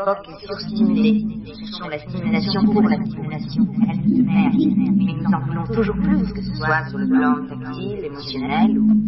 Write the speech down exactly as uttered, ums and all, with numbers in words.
époque est surstimulée. Nous cherchons la stimulation pour la stimulation. Elle nous submerge. Mais nous en voulons toujours plus, que ce soit sur le plan tactile, émotionnel ou